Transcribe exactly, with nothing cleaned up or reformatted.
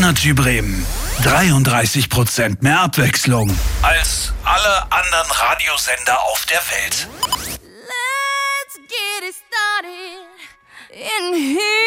Energy Bremen. dreiunddreißig Prozent mehr Abwechslung als alle anderen Radiosender auf der Welt. Let's get it started in here.